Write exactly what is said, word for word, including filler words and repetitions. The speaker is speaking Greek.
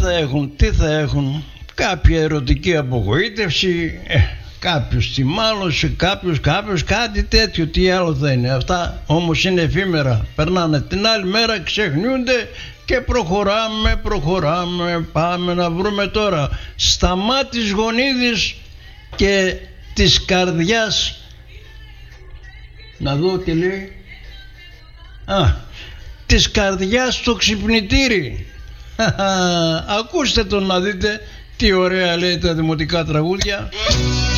θα έχουν, τι θα έχουν, κάποια ερωτική απογοήτευση, ε, κάποιος θυμάλωσε, κάποιος, κάποιος, κάτι τέτοιο, τι άλλο θα είναι. Αυτά όμως είναι εφήμερα, περνάνε, την άλλη μέρα ξεχνιούνται και προχωράμε, προχωράμε, πάμε να βρούμε τώρα Σταμάτης Γονίδης και της καρδιάς, να δω τι λέει, α, της καρδιάς στο ξυπνητήρι. Ακούστε τον να δείτε τι ωραία λέει τα δημοτικά τραγούδια.